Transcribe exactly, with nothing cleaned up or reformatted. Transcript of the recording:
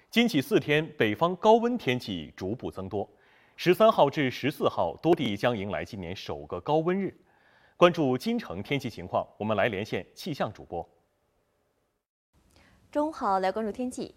今起四天，北方高温天气逐步增多。十三号至十四号，多地将迎来今年首个高温日。关注京城天气情况，我们来连线气象主播。 中午好，来关注天气。